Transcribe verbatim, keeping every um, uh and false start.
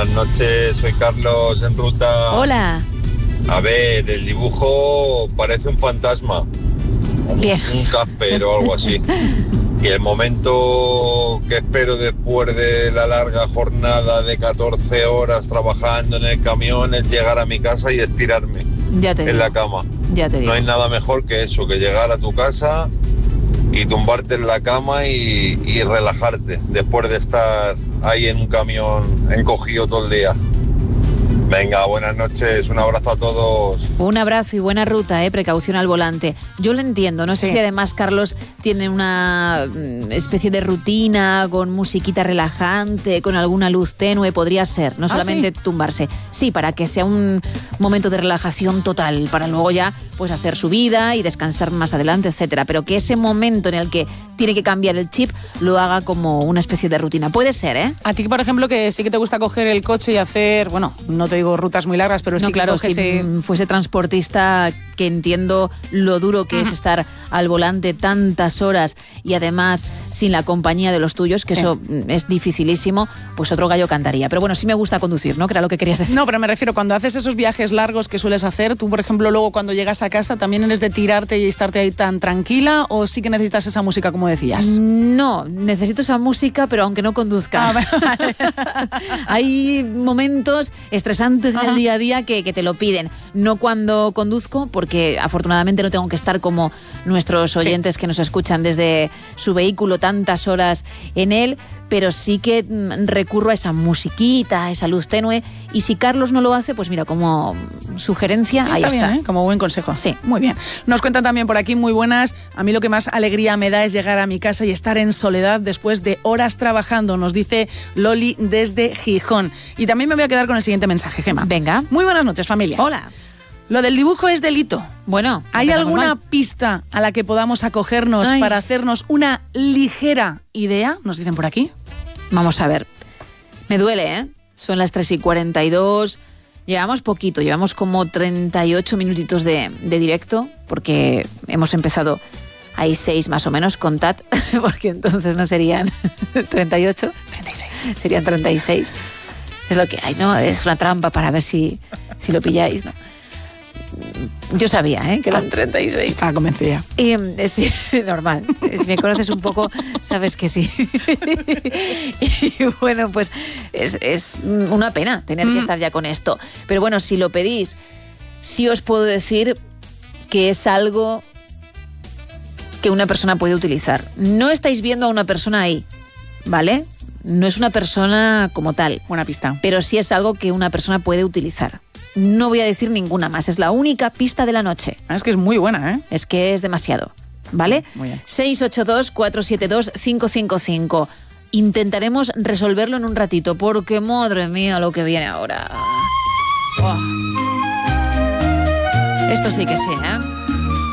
Buenas noches, soy Carlos en ruta. Hola. A ver, el dibujo parece un fantasma. Bien. Un, un Casper o algo así. Y el momento que espero después de la larga jornada de catorce horas trabajando en el camión es llegar a mi casa y estirarme Ya te en digo. la cama. Ya te digo. No hay nada mejor que eso, que llegar a tu casa y tumbarte en la cama y, y relajarte después de estar ahí en un camión encogido todo el día. Venga, buenas noches, un abrazo a todos. Un abrazo y buena ruta, ¿eh? Precaución al volante. Yo lo entiendo, no sé Sí. si además Carlos tiene una mm, especie de rutina con musiquita relajante, con alguna luz tenue, podría ser, no ¿Ah, solamente sí? tumbarse. Sí, para que sea un momento de relajación total, para luego ya pues hacer su vida y descansar más adelante, etcétera. Pero que ese momento en el que tiene que cambiar el chip lo haga como una especie de rutina. Puede ser, ¿eh? A ti, por ejemplo, que sí que te gusta coger el coche y hacer, bueno, no te digo rutas muy largas, pero No, sí que claro, coges... si eh, mm, fuese transportista, que entiendo lo duro que es estar al volante tantas horas y además sin la compañía de los tuyos, que Sí. eso mm, es dificilísimo, pues otro gallo cantaría. Pero bueno, sí me gusta conducir, ¿no? Que era lo que querías decir. No, pero me refiero, cuando haces esos viajes largos que sueles hacer, tú, por ejemplo, luego cuando llegas a casa, ¿también eres de tirarte y estarte ahí tan tranquila o sí que necesitas esa música, como decías? No, necesito esa música, pero aunque no conduzca. Ah, vale. Hay momentos estresantes en el Ajá. día a día que, que te lo piden. No cuando conduzco, porque afortunadamente no tengo que estar como nuestros oyentes que nos escuchan desde su vehículo tantas horas en él, pero sí que mm, recurro a esa musiquita, a esa luz tenue. Y si Carlos no lo hace, pues mira, como sugerencia, ahí está está. bien, ¿eh? Como buen consejo. Sí. Muy bien. Nos cuentan también por aquí, muy buenas. A mí lo que más alegría me da es llegar a mi casa y estar en soledad después de horas trabajando, nos dice Loli desde Gijón. Y también me voy a quedar con el siguiente mensaje, Gemma. Venga. Muy buenas noches, familia. Hola. Lo del dibujo es delito. Bueno, ¿Hay empezamos alguna mal. pista a la que podamos acogernos Ay. para hacernos una ligera idea? Nos dicen por aquí. Vamos a ver. Me duele, ¿eh? Son las tres y cuarenta y dos. Llevamos poquito, llevamos como treinta y ocho minutitos de, de directo, porque hemos empezado, hay seis más o menos, contad, porque entonces no serían treinta y ocho, treinta y seis, serían treinta y seis. Es lo que hay, ¿no? Es una trampa para ver si, si lo pilláis, ¿no? Yo sabía, ¿eh? Que eran treinta y seis. Estaba convencida. Y eh, sí, normal. Si me conoces un poco, sabes que sí. Y bueno, pues es, es una pena tener que estar ya con esto. Pero bueno, si lo pedís, sí os puedo decir que es algo que una persona puede utilizar. No estáis viendo a una persona ahí, ¿vale? No es una persona como tal. Buena pista. Pero sí es algo que una persona puede utilizar. No voy a decir ninguna más, es la única pista de la noche. Ah, es que es muy buena, ¿eh? Es que es demasiado, ¿vale? Muy bien. seis ocho dos, cuatro siete dos, cinco cinco cinco. Intentaremos resolverlo en un ratito, porque madre mía lo que viene ahora. Oh. Esto sí que sí, ¿eh?